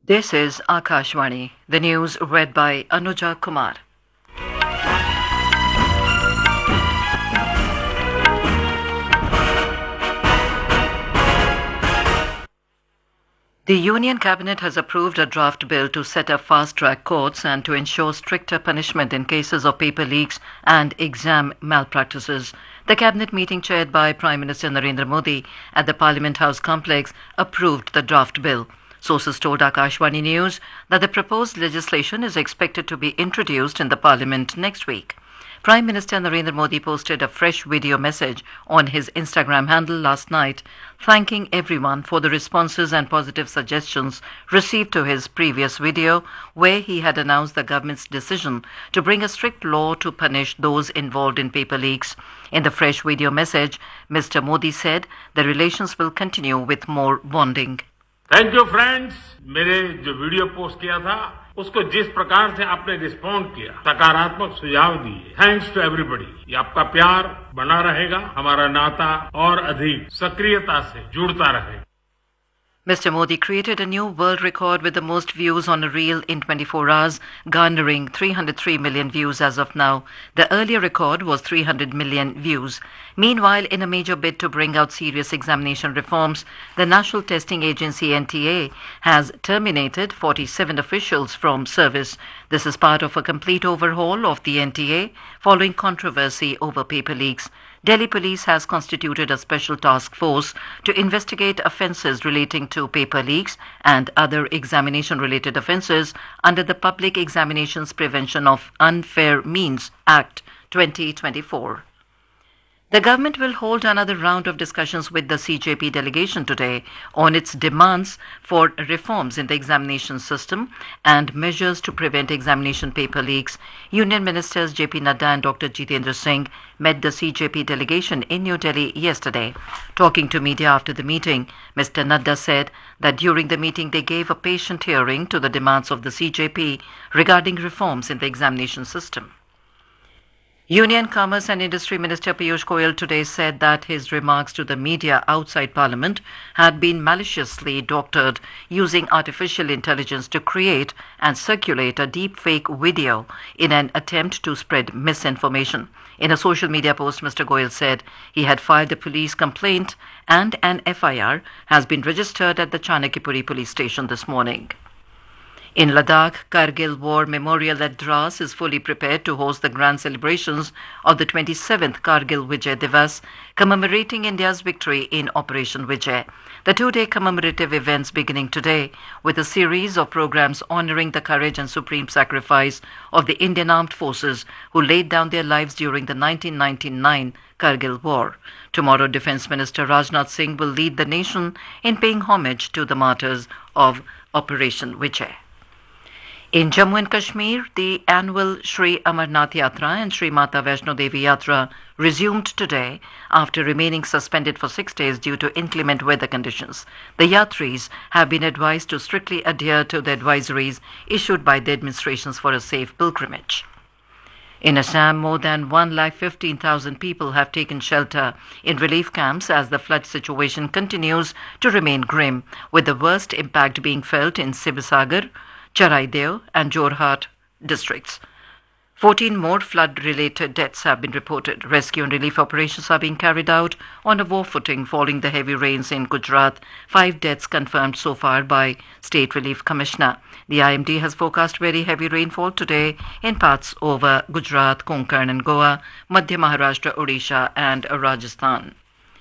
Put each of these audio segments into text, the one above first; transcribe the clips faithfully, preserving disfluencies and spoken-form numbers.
This is Akashvani, the news read by Anuja Kumar. The Union Cabinet has approved a draft bill to set up fast-track courts and to ensure stricter punishment in cases of paper leaks and exam malpractices. The Cabinet meeting chaired by Prime Minister Narendra Modi at the Parliament House complex approved the draft bill. Sources told Akashvani News that the proposed legislation is expected to be introduced in the Parliament next week. Prime Minister Narendra Modi posted a fresh video message on his Instagram handle last night, thanking everyone for the responses and positive suggestions received to his previous video, where he had announced the government's decision to bring a strict law to punish those involved in paper leaks. In the fresh video message, Mister Modi said the relations will continue with more bonding. Thank you friends. मेरे जो video post किया था उसको जिस प्रकार से आपने respond किया, सकारात्मक सुझाव दिए, थैंक्स टू एवरीबॉडी। ये आपका प्यार बना रहेगा, हमारा नाता और अधिक सक्रियता से जुड़ता रहेगा। Mister Modi created a new world record with the most views on a reel in twenty-four hours, garnering three hundred three million views as of now. The earlier record was three hundred million views. Meanwhile, in a major bid to bring out serious examination reforms, the National Testing Agency N T A has terminated forty-seven officials from service. This is part of a complete overhaul of the N T A following controversy over paper leaks. Delhi Police has constituted a special task force to investigate offences relating to paper leaks and other examination-related offences under the Public Examinations Prevention of Unfair Means Act twenty twenty-four. The government will hold another round of discussions with the C J P delegation today on its demands for reforms in the examination system and measures to prevent examination paper leaks. Union Ministers J P Nadda and Doctor Jitendra Singh met the C J P delegation in New Delhi yesterday. Talking to media after the meeting, Mister Nadda said that during the meeting they gave a patient hearing to the demands of the C J P regarding reforms in the examination system. Union Commerce and Industry Minister Piyush Goyal today said that his remarks to the media outside Parliament had been maliciously doctored using artificial intelligence to create and circulate a deep-fake video in an attempt to spread misinformation. In a social media post, Mister Goyal said he had filed a police complaint and an F I R has been registered at the Chanakyapuri police station this morning. In Ladakh, Kargil War Memorial at Dras is fully prepared to host the grand celebrations of the twenty-seventh Kargil Vijay Divas, commemorating India's victory in Operation Vijay. The two-day commemorative events beginning today with a series of programs honoring the courage and supreme sacrifice of the Indian Armed Forces who laid down their lives during the nineteen ninety-nine Kargil War. Tomorrow, Defence Minister Rajnath Singh will lead the nation in paying homage to the martyrs of Operation Vijay. In Jammu and Kashmir, the annual Sri Amarnath Yatra and Sri Mata Vaishno Devi Yatra resumed today after remaining suspended for six days due to inclement weather conditions. The Yatris have been advised to strictly adhere to the advisories issued by the administrations for a safe pilgrimage. In Assam, more than one lakh fifteen thousand people have taken shelter in relief camps as the flood situation continues to remain grim, with the worst impact being felt in Sivasagar, Charaideo and Jorhat districts. fourteen more flood-related deaths have been reported. Rescue and relief operations are being carried out on a war footing following the heavy rains in Gujarat. Five deaths confirmed so far by State Relief Commissioner. The I M D has forecast very heavy rainfall today in parts over Gujarat, Konkan and Goa, Madhya Maharashtra, Odisha and Rajasthan.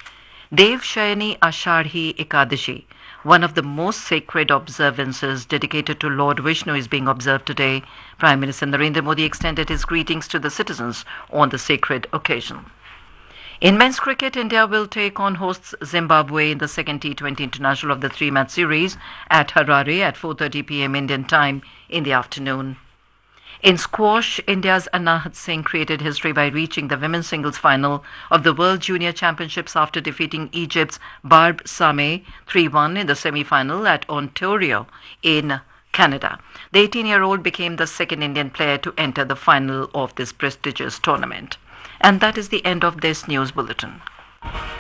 Dev Shayani Ashadhi Ekadashi, one of the most sacred observances dedicated to Lord Vishnu, is being observed today. Prime Minister Narendra Modi extended his greetings to the citizens on the sacred occasion. In men's cricket, India will take on hosts Zimbabwe in the second T twenty International of the three-match series at Harare at four thirty p m Indian time in the afternoon. In squash, India's Anahat Singh created history by reaching the women's singles final of the World Junior Championships after defeating Egypt's Barb Sameh three one in the semi-final at Ontario in Canada. The eighteen-year-old became the second Indian player to enter the final of this prestigious tournament. And that is the end of this news bulletin.